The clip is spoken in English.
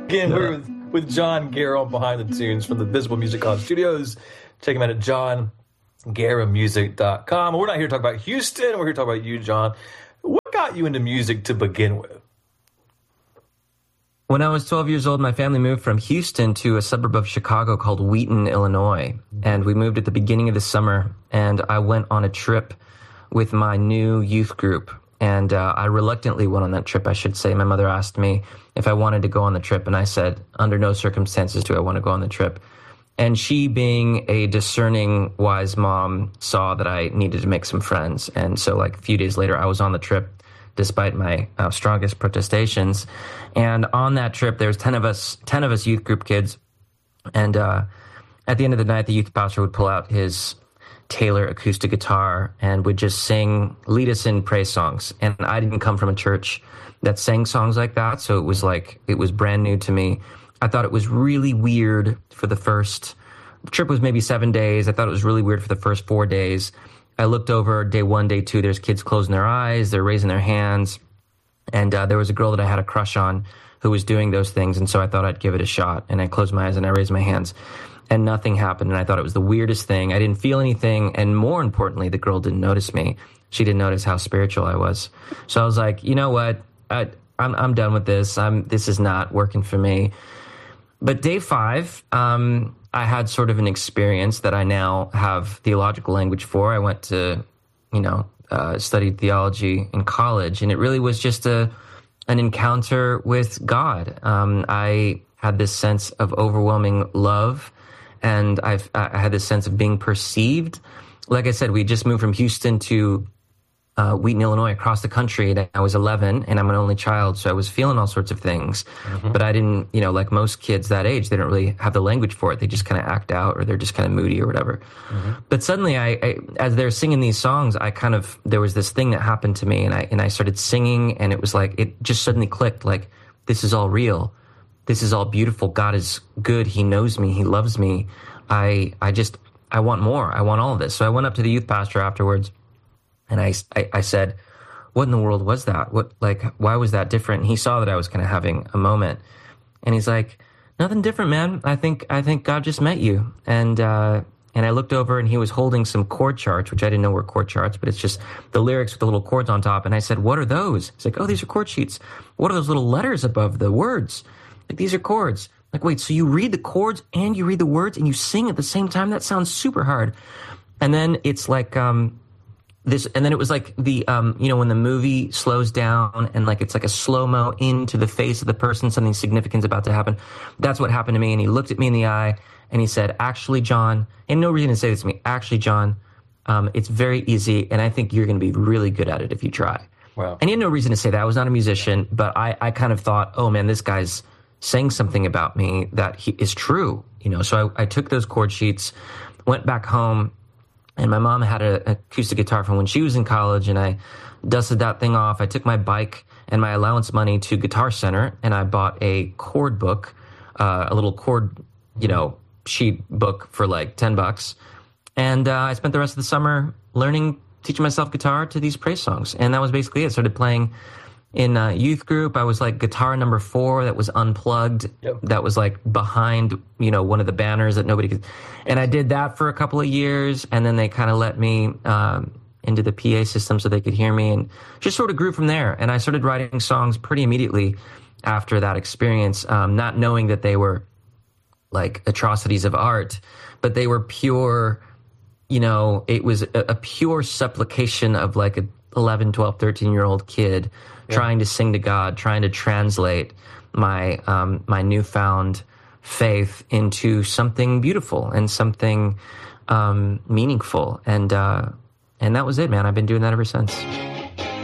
Again, we're with John Guerra behind the tunes from the Visible Music College Studios. Check him out at johnguerramusic.com. We're not here to talk about Houston. We're here to talk about you, John. What got you into music to begin with? When I was 12 years old, my family moved from Houston to a suburb of Chicago called Wheaton, Illinois. And we moved at the beginning of the summer, and I went on a trip with my new youth group. And I reluctantly went on that trip, I should say. My mother asked me if I wanted to go on the trip, and I said, under no circumstances do I want to go on the trip. And she, being a discerning, wise mom, saw that I needed to make some friends. And so, like, a few days later, I was on the trip, despite my strongest protestations. And on that trip, there was 10 of us youth group kids. And at the end of the night, the youth pastor would pull out his Taylor acoustic guitar and would just lead us in praise songs. And I didn't come from a church that sang songs like that, so it was brand new to me. I thought it was really weird for the trip was maybe 7 days. I thought it was really weird for the first 4 days. I looked over day 1, day 2, there's kids closing their eyes, they're raising their hands. And there was a girl that I had a crush on who was doing those things, and so I thought I'd give it a shot. And I closed my eyes and I raised my hands. And nothing happened, and I thought it was the weirdest thing. I didn't feel anything, and more importantly, the girl didn't notice me. She didn't notice how spiritual I was. So I was like, you know what? I'm done with this. This is not working for me. But day 5, I had sort of an experience that I now have theological language for. I went to, studied theology in college, and it really was just an encounter with God. I had this sense of overwhelming love, and I had this sense of being perceived. Like I said, we just moved from Houston to Wheaton, Illinois, across the country, and I was 11, and I'm an only child, so I was feeling all sorts of things. Mm-hmm. But I didn't, like most kids that age, they don't really have the language for it. They just kind of act out, or they're just kind of moody or whatever. Mm-hmm. But suddenly, I as they're singing these songs, there was this thing that happened to me, and I started singing, and it was like, it just suddenly clicked, like, this is all real. This is all beautiful. God is good. He knows me. He loves me. I want more. I want all of this. So I went up to the youth pastor afterwards, and I said, what in the world was that? Why was that different? And he saw that I was kind of having a moment, and he's like, nothing different, man. I think God just met you. And I looked over, and he was holding some chord charts, which I didn't know were chord charts, but it's just the lyrics with the little chords on top. And I said, what are those? He's like, oh, these are chord sheets. What are those little letters above the words? Like, these are chords. Like, wait, so you read the chords and you read the words and you sing at the same time? That sounds super hard. And then it's like this, and then it was like the, when the movie slows down and like it's like a slow-mo into the face of the person, something significant's about to happen. That's what happened to me. And he looked at me in the eye and he said, actually, John, and no reason to say this to me, actually, John, it's very easy, and I think you're going to be really good at it if you try. Wow. And he had no reason to say that. I was not a musician, but I kind of thought, oh man, this guy's saying something about me that is true, So I took those chord sheets, went back home, and my mom had an acoustic guitar from when she was in college, and I dusted that thing off. I took my bike and my allowance money to Guitar Center, and I bought a chord book, a little chord, sheet book for like $10. And I spent the rest of the summer teaching myself guitar to these praise songs. And that was basically it. Started playing in youth group. I was like guitar number 4 that was unplugged. Yep. That was like behind, one of the banners that nobody could. And I did that for a couple of years. And then they kind of let me into the PA system so they could hear me, and just sort of grew from there. And I started writing songs pretty immediately after that experience, not knowing that they were like atrocities of art, but they were pure, it was a pure supplication of like a 11, 12, 13-year-old kid trying to sing to God, trying to translate my newfound faith into something beautiful and something meaningful. And that was it, man. I've been doing that ever since.